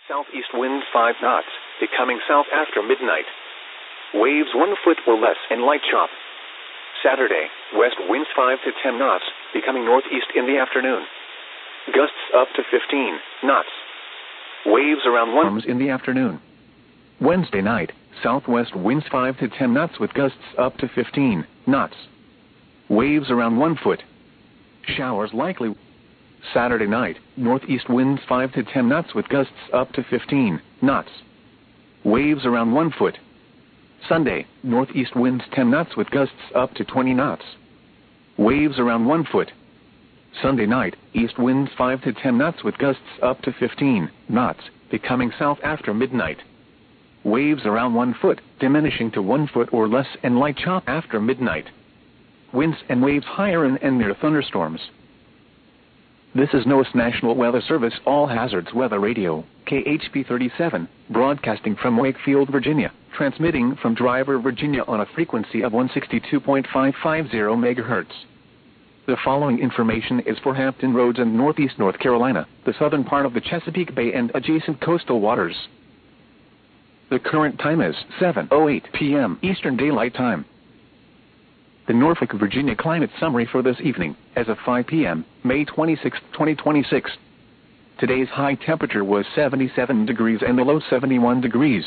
Southeast wind 5 knots, becoming south after midnight. Waves 1 foot or less and light chop. Saturday, west winds 5 to 10 knots, becoming northeast in the afternoon. Gusts up to 15 knots. Waves around 1 in the afternoon. Wednesday night, southwest winds 5 to 10 knots with gusts up to 15 knots. Waves around 1 foot. Showers likely. Saturday night, northeast winds 5 to 10 knots with gusts up to 15 knots. Waves around 1 foot. Sunday, northeast winds 10 knots with gusts up to 20 knots. Waves around 1 foot. Sunday night, east winds 5 to 10 knots with gusts up to 15 knots, becoming south after midnight. Waves around 1 foot, diminishing to 1 foot or less and light chop after midnight. Winds and waves higher in and near thunderstorms. This is NOAA National Weather Service All Hazards Weather Radio, KHP 37, broadcasting from Wakefield, Virginia, transmitting from Driver, Virginia on a frequency of 162.550 MHz. The following information is for Hampton Roads and Northeast North Carolina, the southern part of the Chesapeake Bay and adjacent coastal waters. The current time is 7:08 p.m. Eastern Daylight Time. The Norfolk, Virginia climate summary for this evening, as of 5 p.m., May 26, 2026. Today's high temperature was 77 degrees and the low 71 degrees.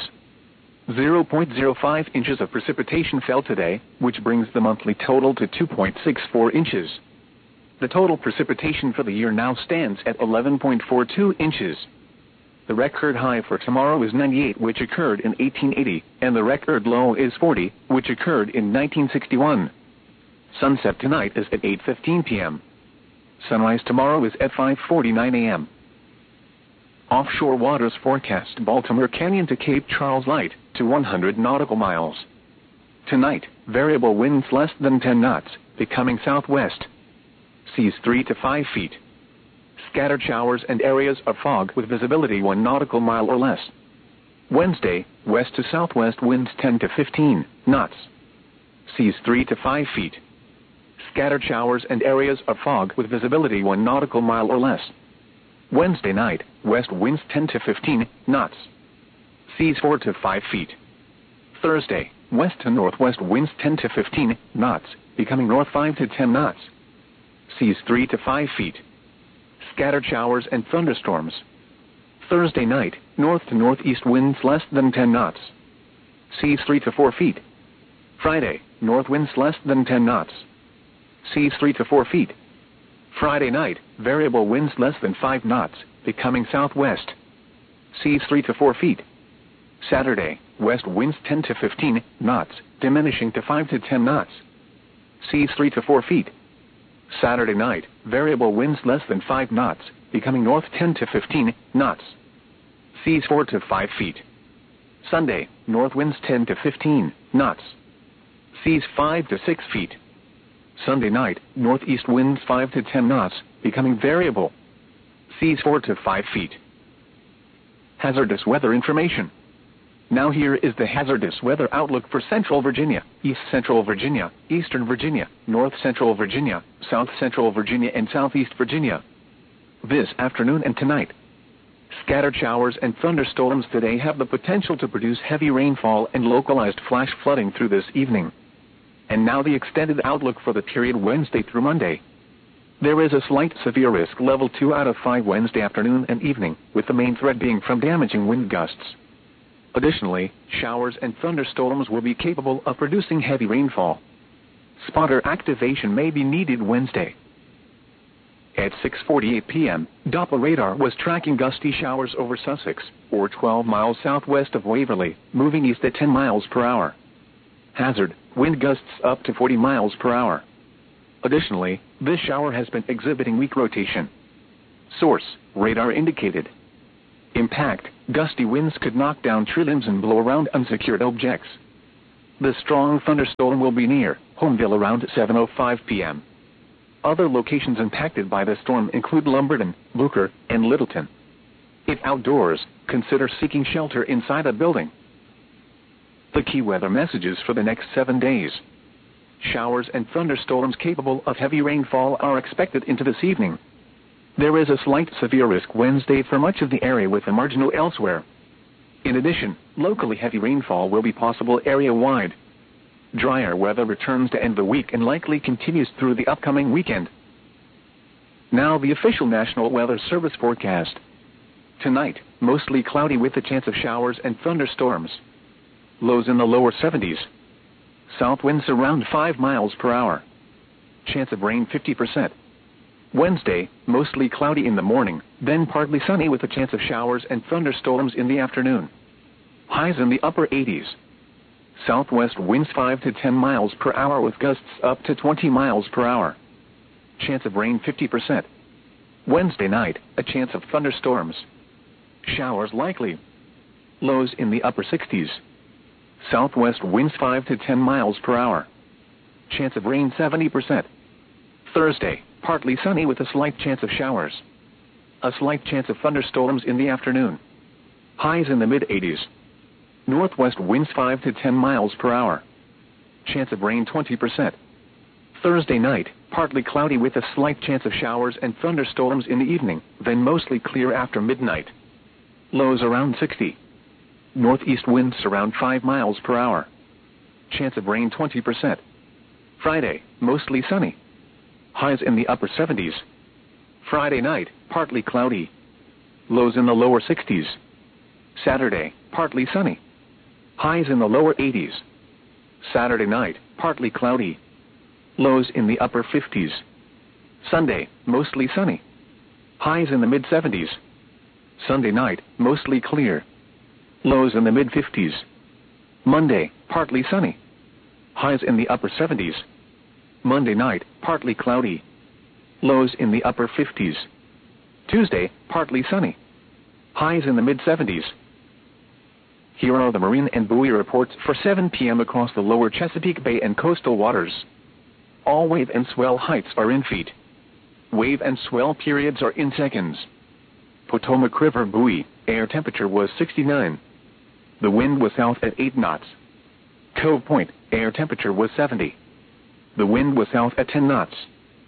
0.05 inches of precipitation fell today, which brings the monthly total to 2.64 inches. The total precipitation for the year now stands at 11.42 inches. The record high for tomorrow is 98, which occurred in 1880, and the record low is 40, which occurred in 1961. Sunset tonight is at 8:15 p.m. Sunrise tomorrow is at 5:49 a.m. Offshore waters forecast: Baltimore Canyon to Cape Charles light to 100 nautical miles. Tonight, variable winds less than 10 knots, becoming southwest. Seas 3 to 5 feet. Scattered showers and areas of fog with visibility 1 nautical mile or less. Wednesday, west to southwest winds 10 to 15 knots. Seas 3 to 5 feet. Scattered showers and areas of fog with visibility 1 nautical mile or less. Wednesday night, west winds 10 to 15 knots. Seas 4 to 5 feet. Thursday, west to northwest winds 10 to 15 knots, becoming north 5 to 10 knots. Seas 3 to 5 feet. Scattered showers and thunderstorms. Thursday night, north to northeast winds less than 10 knots. Seas 3 to 4 feet. Friday, north winds less than 10 knots. Seas 3 to 4 feet. Friday night, variable winds less than 5 knots, becoming southwest. Seas 3 to 4 feet. Saturday, west winds 10 to 15 knots, diminishing to 5 to 10 knots. Seas 3 to 4 feet. Saturday night, variable winds less than 5 knots, becoming north 10 to 15 knots. Seas 4 to 5 feet. Sunday, north winds 10 to 15 knots. Seas 5 to 6 feet. Sunday night, northeast winds 5 to 10 knots, becoming variable. Seas 4 to 5 feet. Hazardous weather information. Now here is the hazardous weather outlook for Central Virginia, East Central Virginia, Eastern Virginia, North Central Virginia, South Central Virginia and Southeast Virginia. This afternoon and tonight. Scattered showers and thunderstorms today have the potential to produce heavy rainfall and localized flash flooding through this evening. And now the extended outlook for the period Wednesday through Monday. There is a slight severe risk level 2 out of 5 Wednesday afternoon and evening, with the main threat being from damaging wind gusts. Additionally, showers and thunderstorms will be capable of producing heavy rainfall. Spotter activation may be needed Wednesday. At 6:48 p.m., Doppler radar was tracking gusty showers over Sussex, or 12 miles southwest of Waverly, moving east at 10 miles per hour. Hazard, wind gusts up to 40 miles per hour. Additionally, this shower has been exhibiting weak rotation. Source, radar indicated. Impact, gusty winds could knock down tree limbs and blow around unsecured objects. The strong thunderstorm will be near Homeville around 7:05 p.m. Other locations impacted by the storm include Lumberton, Booker, and Littleton. If outdoors, consider seeking shelter inside a building. The key weather messages for the next 7 days. Showers and thunderstorms capable of heavy rainfall are expected into this evening. There is a slight severe risk Wednesday for much of the area with a marginal elsewhere. In addition, locally heavy rainfall will be possible area-wide. Drier weather returns to end the week and likely continues through the upcoming weekend. Now the official National Weather Service forecast. Tonight, mostly cloudy with a chance of showers and thunderstorms. Lows in the lower 70s. South winds around 5 miles per hour. Chance of rain 50%. Wednesday, mostly cloudy in the morning, then partly sunny with a chance of showers and thunderstorms in the afternoon. Highs in the upper 80s. Southwest winds 5 to 10 miles per hour with gusts up to 20 miles per hour. Chance of rain 50%. Wednesday night, a chance of thunderstorms. Showers likely. Lows in the upper 60s. Southwest winds 5 to 10 miles per hour. Chance of rain 70%. Thursday, partly sunny with a slight chance of showers. A slight chance of thunderstorms in the afternoon. Highs in the mid-80s. Northwest winds 5 to 10 miles per hour. Chance of rain 20%. Thursday night, partly cloudy with a slight chance of showers and thunderstorms in the evening, then mostly clear after midnight. Lows around 60. Northeast winds around 5 miles per hour. Chance of rain 20%. Friday, mostly sunny. Highs in the upper 70s. Friday night, partly cloudy. Lows in the lower 60s. Saturday, partly sunny. Highs in the lower 80s. Saturday night, partly cloudy. Lows in the upper 50s. Sunday, mostly sunny. Highs in the mid-70s. Sunday night, mostly clear. Lows in the mid-50s. Monday, partly sunny. Highs in the upper 70s. Monday night, partly cloudy. Lows in the upper 50s. Tuesday, partly sunny. Highs in the mid-70s. Here are the marine and buoy reports for 7 p.m. across the lower Chesapeake Bay and coastal waters. All wave and swell heights are in feet. Wave and swell periods are in seconds. Potomac River buoy, air temperature was 69. The wind was south at 8 knots. Cove Point, air temperature was 70. The wind was south at 10 knots.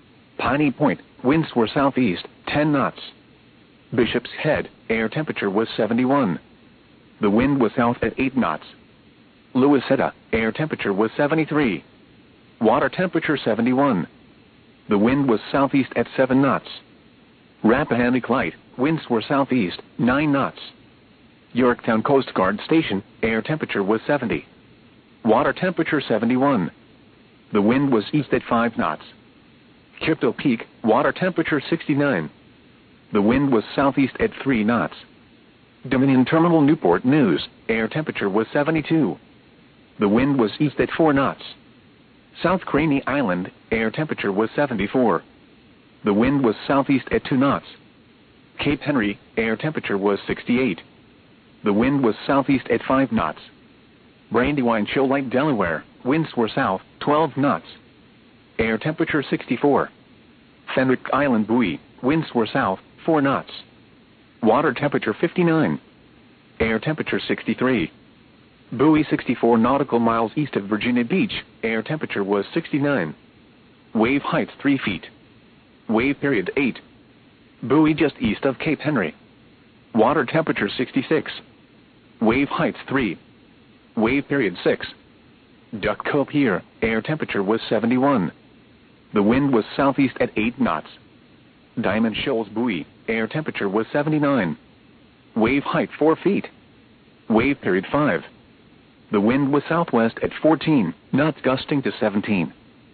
Piney Point, winds were southeast, 10 knots. Bishop's Head, air temperature was 71. The wind was south at 8 knots. Louisetta, air temperature was 73. Water temperature 71. The wind was southeast at 7 knots. Rappahannock Light, winds were southeast, 9 knots. Yorktown Coast Guard Station, air temperature was 70. Water temperature 71. The wind was east at 5 knots. Crypto Peak, water temperature 69. The wind was southeast at 3 knots. Dominion Terminal Newport News, air temperature was 72. The wind was east at 4 knots. South Craney Island, air temperature was 74. The wind was southeast at 2 knots. Cape Henry, air temperature was 68. The wind was southeast at 5 knots. Brandywine Shoal Lake, Delaware, winds were south, 12 knots. Air temperature 64. Fenwick Island buoy, winds were south, 4 knots. Water temperature 59. Air temperature 63. Buoy 64 nautical miles east of Virginia Beach, air temperature was 69. Wave height 3 feet. Wave period 8. Buoy just east of Cape Henry. Water temperature 66. Wave height 3. Wave period 6. Duck Cove Pier, air temperature was 71. The wind was southeast at 8 knots. Diamond Shoals buoy, air temperature was 79. Wave height 4 feet. Wave period 5. The wind was southwest at 14 knots, gusting to 17.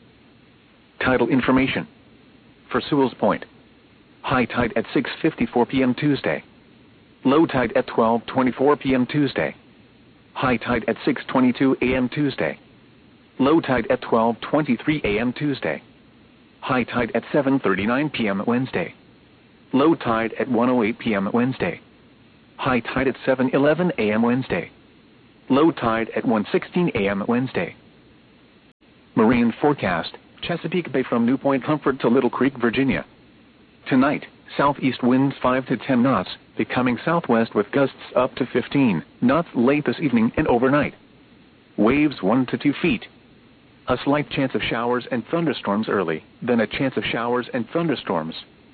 Tidal information. For Sewell's Point. High tide at 6:54 p.m. Tuesday. Low tide at 12:24 p.m. Tuesday. High tide at 6:22 a.m. Tuesday. Low tide at 12:23 a.m. Tuesday. High tide at 7:39 p.m. Wednesday. Low tide at 1:08 p.m. Wednesday. High tide at 7:11 a.m. Wednesday. Low tide at 1:16 a.m. Wednesday. Marine forecast, Chesapeake Bay from New Point Comfort to Little Creek, Virginia. Tonight, southeast winds 5 to 10 knots, becoming southwest with gusts up to 15 knots late this evening and overnight. Waves 1 to 2 feet. A slight chance of showers and thunderstorms early, then a chance of showers and thunderstorms.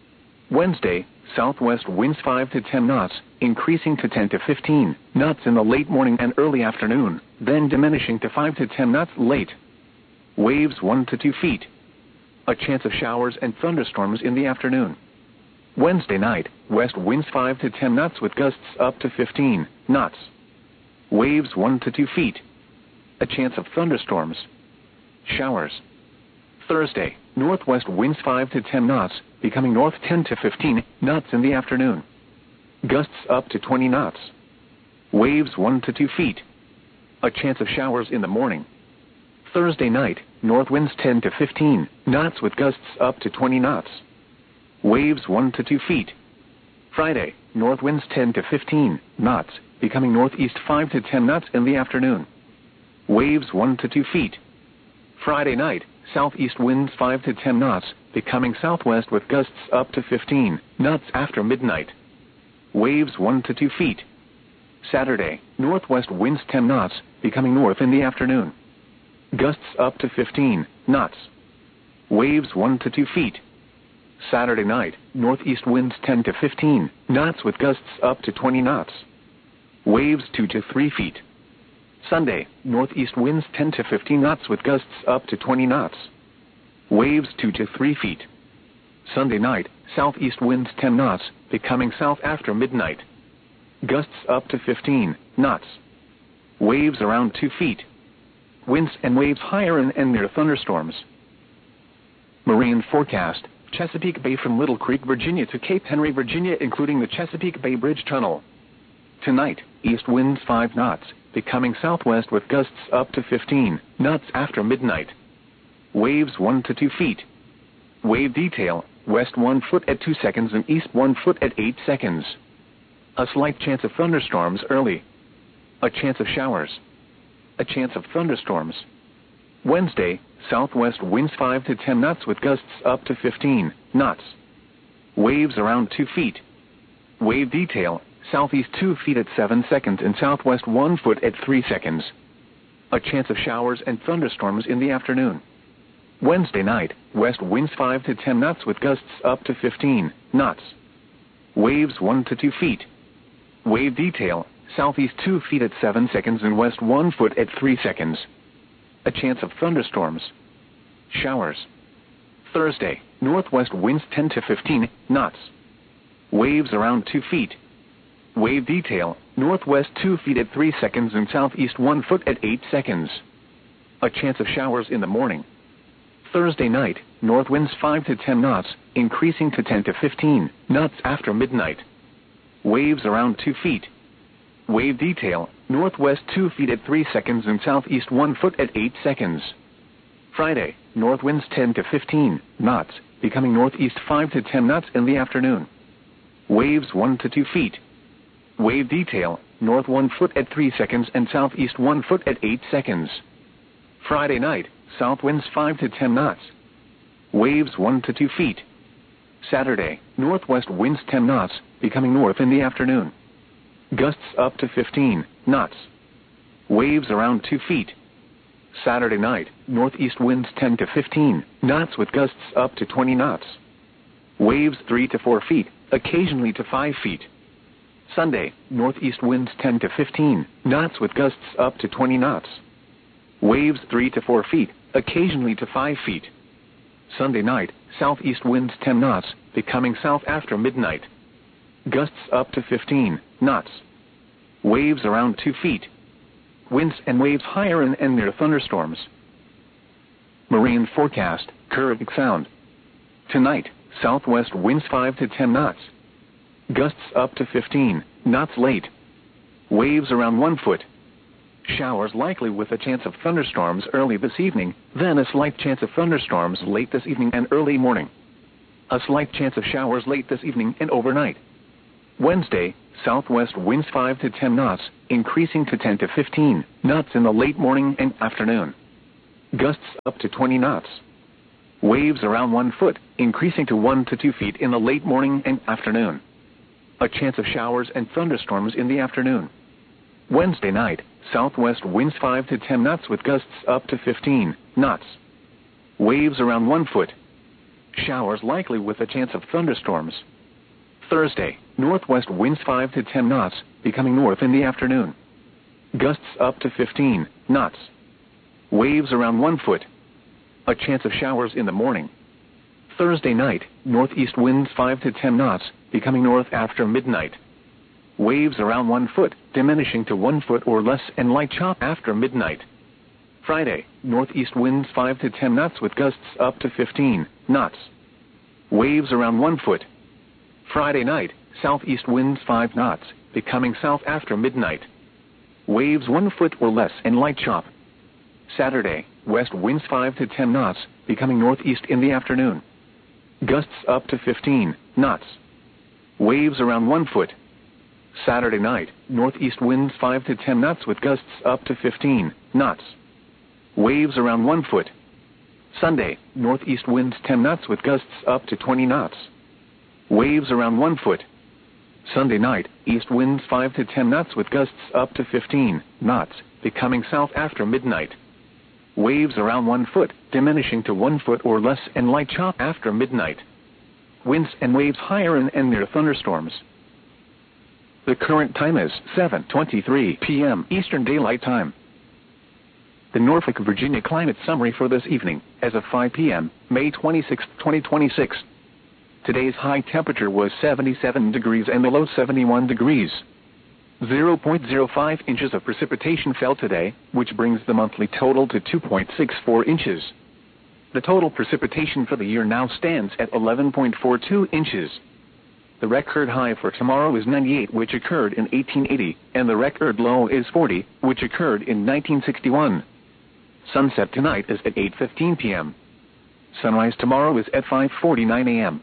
Wednesday, southwest winds 5 to 10 knots, increasing to 10 to 15 knots in the late morning and early afternoon, then diminishing to 5 to 10 knots late. Waves 1 to 2 feet. A chance of showers and thunderstorms in the afternoon. Wednesday night, west winds 5 to 10 knots with gusts up to 15 knots. Waves 1 to 2 feet. A chance of thunderstorms. Showers. Thursday, northwest winds 5 to 10 knots, becoming north 10 to 15 knots in the afternoon. Gusts up to 20 knots. Waves 1 to 2 feet. A chance of showers in the morning. Thursday night, north winds 10 to 15 knots with gusts up to 20 knots. Waves 1 to 2 feet. Friday, north winds 10 to 15 knots, becoming northeast 5 to 10 knots in the afternoon. Waves 1 to 2 feet. Friday night, southeast winds 5 to 10 knots, becoming southwest with gusts up to 15 knots after midnight. Waves 1 to 2 feet. Saturday, northwest winds 10 knots, becoming north in the afternoon. Gusts up to 15 knots. Waves 1 to 2 feet. Saturday night, northeast winds 10 to 15 knots with gusts up to 20 knots. Waves 2 to 3 feet. Sunday, northeast winds 10 to 15 knots with gusts up to 20 knots. Waves 2 to 3 feet. Sunday night, southeast winds 10 knots, becoming south after midnight. Gusts up to 15 knots. Waves around 2 feet. Winds and waves higher and near thunderstorms. Marine forecast: Chesapeake Bay from Little Creek, Virginia to Cape Henry, Virginia, including the Chesapeake Bay Bridge Tunnel. Tonight, east winds 5 knots, becoming southwest with gusts up to 15 knots after midnight. Waves 1 to 2 feet. Wave detail: west 1 foot at 2 seconds and east 1 foot at 8 seconds. A slight chance of thunderstorms early. A chance of showers. A chance of thunderstorms. Wednesday, southwest winds 5 to 10 knots with gusts up to 15 knots. Waves around 2 feet. Wave detail: southeast 2 feet at 7 seconds and southwest 1 foot at 3 seconds. A chance of showers and thunderstorms in the afternoon. Wednesday night, west winds 5 to 10 knots with gusts up to 15 knots. Waves 1 to 2 feet. Wave detail: southeast 2 feet at 7 seconds and west 1 foot at 3 seconds. A chance of thunderstorms. Showers. Thursday, northwest winds 10 to 15 knots. Waves around 2 feet. Wave detail: northwest 2 feet at 3 seconds and southeast 1 foot at 8 seconds. A chance of showers in the morning. Thursday night, north winds 5 to 10 knots, increasing to 10 to 15 knots after midnight. Waves around 2 feet. Wave detail: northwest 2 feet at 3 seconds and southeast 1 foot at 8 seconds. Friday, north winds 10 to 15 knots, becoming northeast 5 to 10 knots in the afternoon. Waves 1 to 2 feet. Wave detail: north 1 foot at 3 seconds and southeast 1 foot at 8 seconds. Friday night, south winds 5 to 10 knots. Waves 1 to 2 feet. Saturday, northwest winds 10 knots, becoming north in the afternoon. Gusts up to 15 knots. Waves around 2 feet. Saturday night, northeast winds 10 to 15 knots with gusts up to 20 knots. Waves 3 to 4 feet, occasionally to 5 feet. Sunday, northeast winds 10 to 15 knots with gusts up to 20 knots. Waves 3 to 4 feet, occasionally to 5 feet. Sunday night, southeast winds 10 knots, becoming south after midnight. Gusts up to 15 knots. Waves around 2 feet. Winds and waves higher and near thunderstorms. Marine forecast: Kearney Sound. Tonight, southwest winds 5 to 10 knots. Gusts up to 15 knots late. Waves around 1 foot. Showers likely with a chance of thunderstorms early this evening, then a slight chance of thunderstorms late this evening and early morning. A slight chance of showers late this evening and overnight. Wednesday, southwest winds 5 to 10 knots, increasing to 10 to 15 knots in the late morning and afternoon. Gusts up to 20 knots. Waves around 1 foot, increasing to 1 to 2 feet in the late morning and afternoon. A chance of showers and thunderstorms in the afternoon. Wednesday night, southwest winds 5 to 10 knots with gusts up to 15 knots. Waves around 1 foot. Showers likely with a chance of thunderstorms. Thursday, northwest winds 5 to 10 knots, becoming north in the afternoon. Gusts up to 15 knots. Waves around 1 foot. A chance of showers in the morning. Thursday night, northeast winds 5 to 10 knots, becoming north after midnight. Waves around 1 foot, diminishing to 1 foot or less and light chop after midnight. Friday, northeast winds 5 to 10 knots with gusts up to 15 knots. Waves around 1 foot. Friday night, southeast winds 5 knots, becoming south after midnight. Waves 1 foot or less and light chop. Saturday, west winds 5 to 10 knots, becoming northeast in the afternoon. Gusts up to 15 knots. Waves around 1 foot. Saturday night, northeast winds 5 to 10 knots with gusts up to 15 knots. Waves around 1 foot. Sunday, northeast winds 10 knots with gusts up to 20 knots. Waves around 1 foot. Sunday night, east winds 5 to 10 knots with gusts up to 15 knots, becoming south after midnight. Waves around 1 foot, diminishing to 1 foot or less and light chop after midnight. Winds and waves higher in and near thunderstorms. The current time is 7:23 p.m. Eastern Daylight Time. The Norfolk, Virginia climate summary for this evening, as of 5 p.m., May 26, 2026. Today's high temperature was 77 degrees and the low 71 degrees. 0.05 inches of precipitation fell today, which brings the monthly total to 2.64 inches. The total precipitation for the year now stands at 11.42 inches. The record high for tomorrow is 98, which occurred in 1880, and the record low is 40, which occurred in 1961. Sunset tonight is at 8:15 p.m. Sunrise tomorrow is at 5:49 a.m.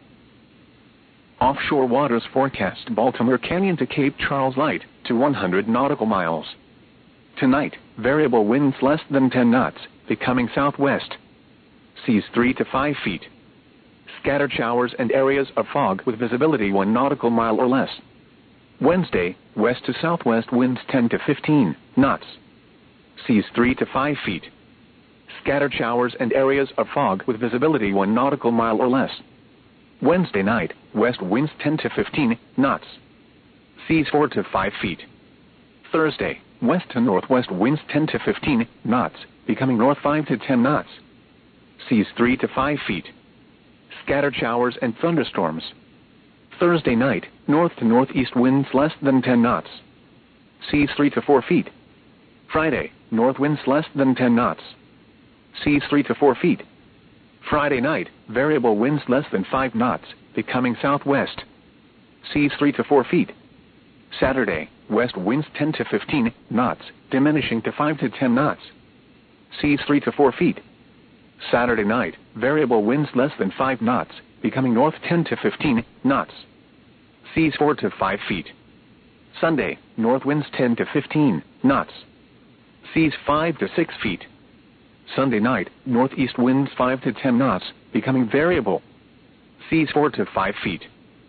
Offshore waters forecast: Baltimore Canyon to Cape Charles light to 100 nautical miles. Tonight, variable winds less than 10 knots, becoming southwest. Seas 3 to 5 feet. Scattered showers and areas of fog with visibility 1 nautical mile or less. Wednesday, west to southwest winds 10 to 15 knots. Seas 3 to 5 feet. Scattered showers and areas of fog with visibility 1 nautical mile or less. Wednesday night, west winds 10 to 15 knots. Seas 4 to 5 feet. Thursday, west to northwest winds 10 to 15 knots, becoming north 5 to 10 knots. Seas 3 to 5 feet. Scattered showers and thunderstorms. Thursday night, north to northeast winds less than 10 knots. Seas 3 to 4 feet. Friday, north winds less than 10 knots. Seas 3 to 4 feet. Friday night, variable winds less than 5 knots, becoming southwest. Seas 3 to 4 feet. Saturday, west winds 10 to 15 knots, diminishing to 5 to 10 knots. Seas 3 to 4 feet. Saturday night, variable winds less than 5 knots, becoming north 10 to 15 knots. Seas 4 to 5 feet. Sunday, north winds 10 to 15 knots. Seas 5 to 6 feet. Sunday night, northeast winds 5 to 10 knots, becoming variable. Seas 4 to 5 feet.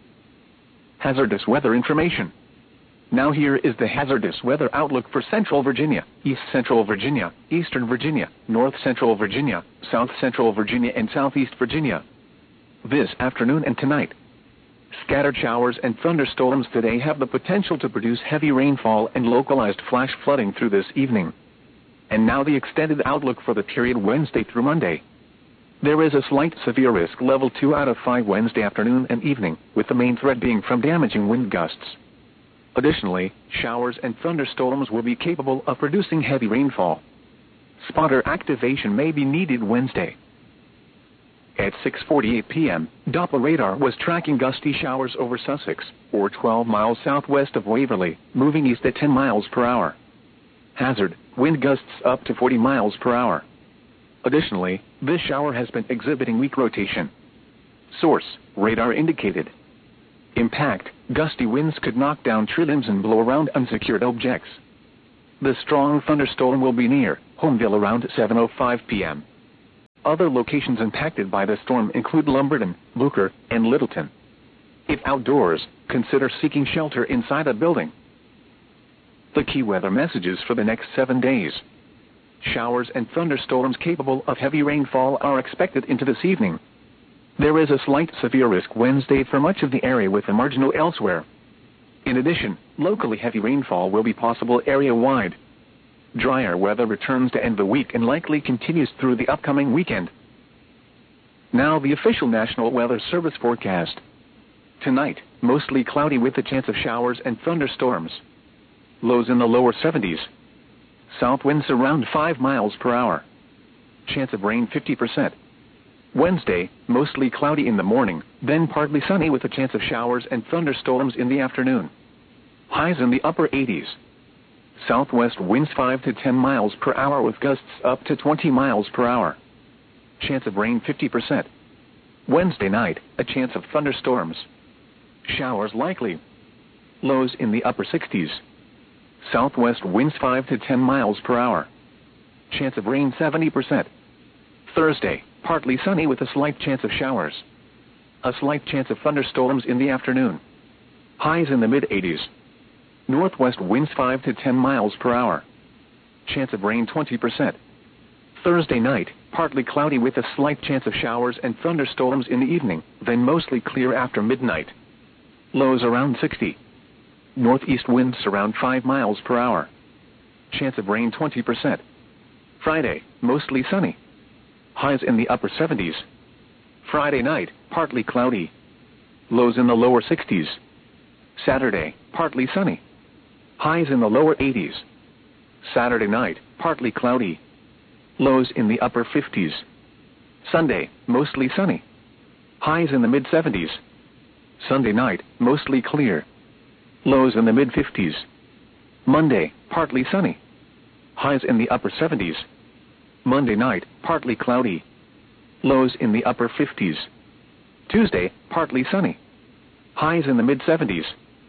Hazardous weather information. Now here is the hazardous weather outlook for Central Virginia, East Central Virginia, Eastern Virginia, North Central Virginia, South Central Virginia and Southeast Virginia. This afternoon and tonight. Scattered showers and thunderstorms today have the potential to produce heavy rainfall and localized flash flooding through this evening. And now the extended outlook for the period Wednesday through Monday. There is a slight severe risk level 2 out of 5 Wednesday afternoon and evening, with the main threat being from damaging wind gusts. Additionally, showers and thunderstorms will be capable of producing heavy rainfall. Spotter activation may be needed Wednesday. At 6:48 p.m., Doppler radar was tracking gusty showers over Sussex, or 12 miles southwest of Waverly, moving east at 10 miles per hour. Hazard: wind gusts up to 40 miles per hour. Additionally, this shower has been exhibiting weak rotation. Source: radar indicated. Impact: gusty winds could knock down tree limbs and blow around unsecured objects. The strong thunderstorm will be near Homeville around 7:05 p.m. Other locations impacted by the storm include Lumberton, Blucher, and Littleton. If outdoors, consider seeking shelter inside a building. The key weather messages for the next 7 days. Showers and thunderstorms capable of heavy rainfall are expected into this evening. There is a slight severe risk Wednesday for much of the area with a marginal elsewhere. In addition, locally heavy rainfall will be possible area-wide. Drier weather returns to end the week and likely continues through the upcoming weekend. Now the official National Weather Service forecast. Tonight, mostly cloudy with a chance of showers and thunderstorms. Lows in the lower 70s. South winds around 5 miles per hour. Chance of rain 50%. Wednesday, mostly cloudy in the morning, then partly sunny with a chance of showers and thunderstorms in the afternoon. Highs in the upper 80s. Southwest winds 5 to 10 miles per hour with gusts up to 20 miles per hour. Chance of rain 50%. Wednesday night, a chance of thunderstorms. Showers likely. Lows in the upper 60s. Southwest winds 5 to 10 miles per hour. Chance of rain 70%. Thursday, partly sunny with a slight chance of showers. A slight chance of thunderstorms in the afternoon. Highs in the mid-80s. Northwest winds 5 to 10 miles per hour. Chance of rain 20%. Thursday night, partly cloudy with a slight chance of showers and thunderstorms in the evening, then mostly clear after midnight. Lows around 60. Northeast winds around 5 miles per hour. Chance of rain 20%. Friday, mostly sunny. Highs in the upper 70s. Friday night, partly cloudy. Lows in the lower 60s. Saturday, partly sunny. Highs in the lower 80s. Saturday night, partly cloudy. Lows in the upper 50s. Sunday, mostly sunny. Highs in the mid-70s. Sunday night, mostly clear. Lows in the mid-50s. Monday, partly sunny. Highs in the upper 70s. Monday night, partly cloudy. Lows in the upper 50s. Tuesday, partly sunny. Highs in the mid-70s.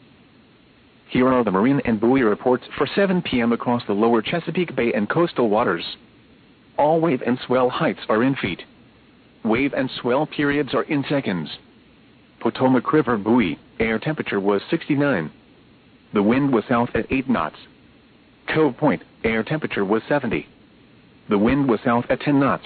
Here are the marine and buoy reports for 7 p.m. across the lower Chesapeake Bay and coastal waters. All wave and swell heights are in feet. Wave and swell periods are in seconds. Potomac River buoy, air temperature was 69. The wind was south at 8 knots. Cove Point, air temperature was 70. The wind was south at 10 knots.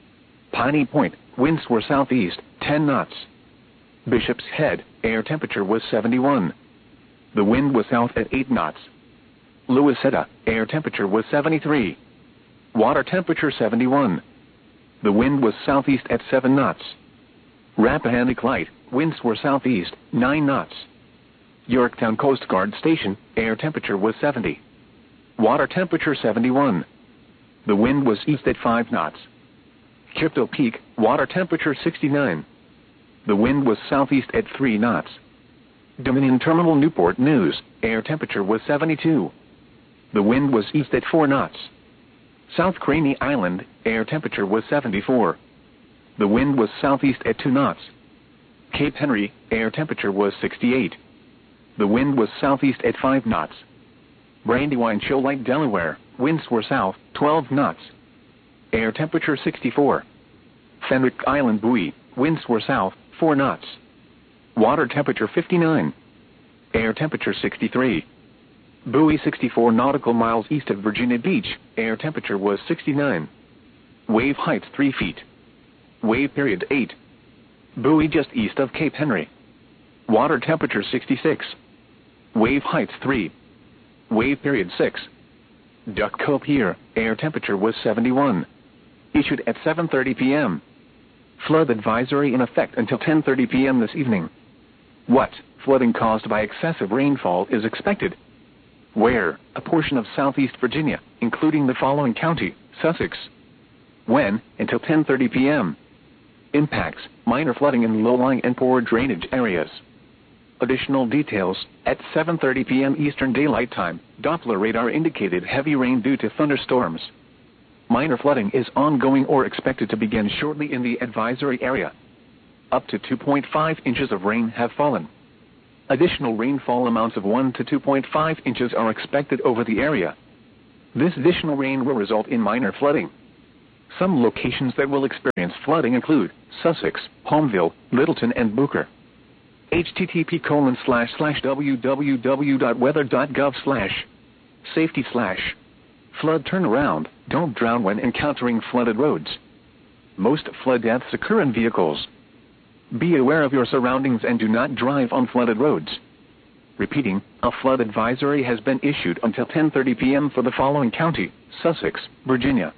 Piney Point, winds were southeast, 10 knots. Bishop's Head, air temperature was 71. The wind was south at 8 knots. Louisetta, air temperature was 73. Water temperature 71. The wind was southeast at 7 knots. Rappahannock Light, winds were southeast, 9 knots. Yorktown Coast Guard Station, air temperature was 70. Water temperature 71. The wind was east at 5 knots. Crypto Peak, water temperature 69. The wind was southeast at 3 knots. Dominion Terminal Newport News, air temperature was 72. The wind was east at 4 knots. South Craney Island, air temperature was 74. The wind was southeast at 2 knots. Cape Henry, air temperature was 68. The wind was southeast at 5 knots. Brandywine Shoal Lake, Delaware, winds were south, 12 knots. Air temperature 64. Fenwick Island buoy, winds were south, 4 knots. Water temperature 59. Air temperature 63. Buoy 64 nautical miles east of Virginia Beach, air temperature was 69. Wave height 3 feet. Wave period 8. Buoy just east of Cape Henry. Water temperature 66. Wave height 3. Wave period 6. Duck Cove Pier, air temperature was 71. Issued at 7:30 p.m. Flood advisory in effect until 10:30 p.m. this evening. What? Flooding caused by excessive rainfall is expected. Where? A portion of southeast Virginia, including the following county, Sussex. When? Until 10:30 p.m. Impacts: minor flooding in low-lying and poor drainage areas. Additional details: at 7:30 p.m. Eastern Daylight Time, Doppler radar indicated heavy rain due to thunderstorms. Minor flooding is ongoing or expected to begin shortly in the advisory area. Up to 2.5 inches of rain have fallen. Additional rainfall amounts of 1 to 2.5 inches are expected over the area. This additional rain will result in minor flooding. Some locations that will experience flooding include Sussex, Homeville, Littleton, and Booker. http://www.weather.gov/safety/flood turnaround. Don't drown when encountering flooded roads. Most flood deaths occur in vehicles. Be aware of your surroundings and do not drive on flooded roads. Repeating, a flood advisory has been issued until 10:30 p.m. for the following county: Sussex, Virginia.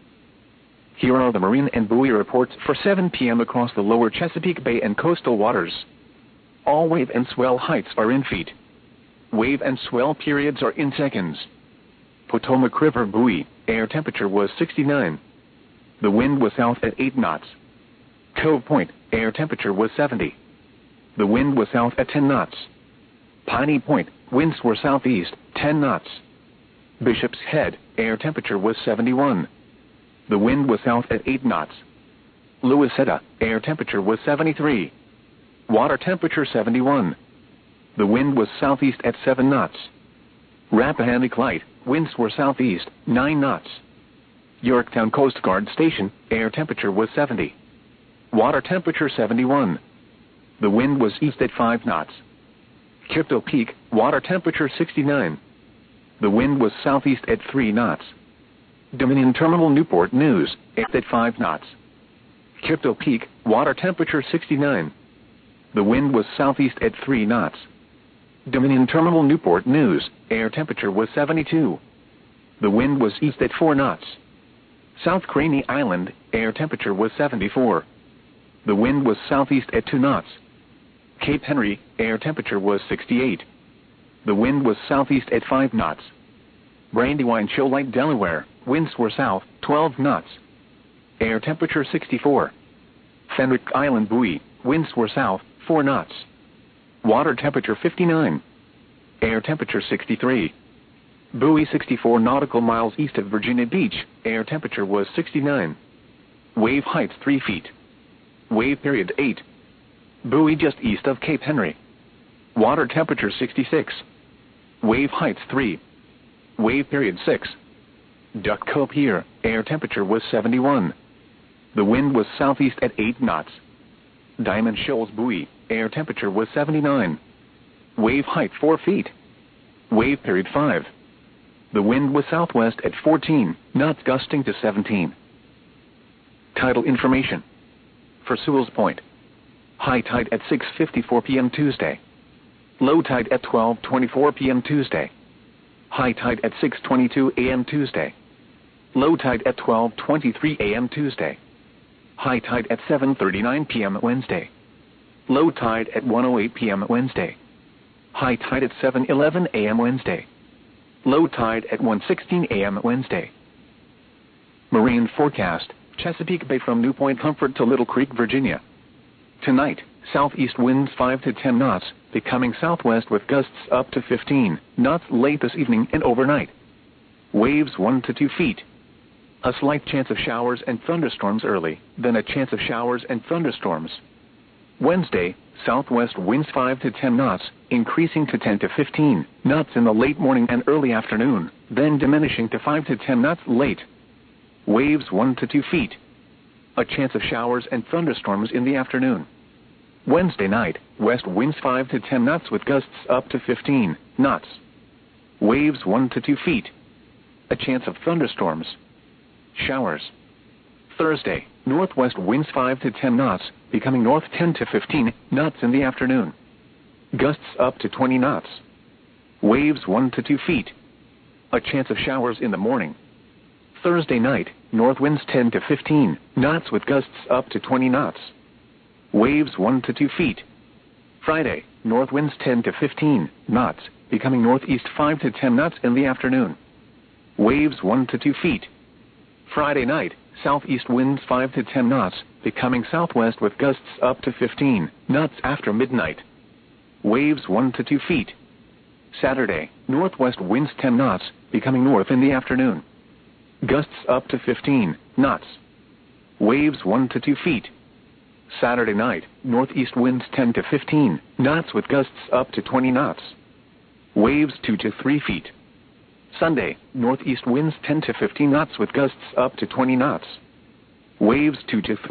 Here are the marine and buoy reports for 7 p.m. across the lower Chesapeake Bay and coastal waters. All wave and swell heights are in feet. Wave and swell periods are in seconds. Potomac River buoy, air temperature was 69. The wind was south at 8 knots. Cove Point, air temperature was 70. The wind was south at 10 knots. Piney Point, winds were southeast, 10 knots. Bishop's Head, air temperature was 71. The wind was south at 8 knots. Louisetta, air temperature was 73. Water temperature 71. The wind was southeast at 7 knots. Rappahannock Light, winds were southeast, 9 knots. Yorktown Coast Guard Station, air temperature was 70. Water temperature 71. The wind was east at 5 knots. Kipto Peak, water temperature 69. The wind was southeast at 3 knots. Dominion Terminal Newport News, east at 5 knots. Kipto Peak, water temperature 69. The wind was southeast at 3 knots. Dominion Terminal Newport News, air temperature was 72. The wind was east at 4 knots. South Craney Island, air temperature was 74. The wind was southeast at 2 knots. Cape Henry, air temperature was 68. The wind was southeast at 5 knots. Brandywine Shoal Light, Delaware, winds were south, 12 knots. Air temperature 64. Fenwick Island buoy, winds were south, 4 knots. Water temperature 59. Air temperature 63. Buoy 64 nautical miles east of Virginia Beach, air temperature was 69. Wave height 3 feet. Wave period 8. Buoy just east of Cape Henry. Water temperature 66. Wave height 3. Wave period 6. Duck Cove Pier, air temperature was 71. The wind was southeast at 8 knots. Diamond Shoals buoy, air temperature was 79. Wave height 4 feet. Wave period 5. The wind was southwest at 14 knots, gusting to 17. Tidal information. For Sewell's Point. High tide at 6:54 p.m. Tuesday. Low tide at 12:24 p.m. Tuesday. High tide at 6:22 a.m. Tuesday. Low tide at 12:23 a.m. Tuesday. High tide at 7:39 p.m. Wednesday. Low tide at 1:08 p.m. Wednesday. High tide at 7:11 a.m. Wednesday. Low tide at 1:16 a.m. Wednesday. Marine forecast, Chesapeake Bay from New Point Comfort to Little Creek, Virginia. Tonight, southeast winds 5 to 10 knots, becoming southwest with gusts up to 15 knots late this evening and overnight. Waves 1 to 2 feet. A slight chance of showers and thunderstorms early, then a chance of showers and thunderstorms. Wednesday, southwest winds 5 to 10 knots, increasing to 10 to 15 knots in the late morning and early afternoon, then diminishing to 5 to 10 knots late. Waves 1 to 2 feet. A chance of showers and thunderstorms in the afternoon. Wednesday night, west winds 5 to 10 knots with gusts up to 15 knots. Waves 1 to 2 feet. A chance of thunderstorms. Showers. Thursday, northwest winds 5 to 10 knots, becoming north 10 to 15 knots in the afternoon. Gusts up to 20 knots. Waves 1 to 2 feet. A chance of showers in the morning. Thursday night, north winds 10 to 15 knots with gusts up to 20 knots. Waves 1 to 2 feet. Friday, north winds 10 to 15 knots, becoming northeast 5 to 10 knots in the afternoon. Waves 1 to 2 feet. Friday night, southeast winds 5 to 10 knots, becoming southwest with gusts up to 15 knots after midnight. Waves 1 to 2 feet. Saturday, northwest winds 10 knots, becoming north in the afternoon. Gusts up to 15 knots. Waves 1 to 2 feet. Saturday night, northeast winds 10 to 15 knots with gusts up to 20 knots. Waves 2 to 3 feet. Sunday, northeast winds 10 to 15 knots with gusts up to 20 knots. Waves 2 to 3